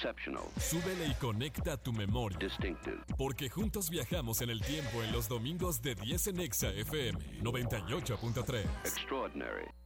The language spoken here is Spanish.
Exceptional. Súbele y conecta tu memoria. Distinctive. Porque juntos viajamos en el tiempo en los domingos de 10 en Exa FM 98.3. Extraordinary.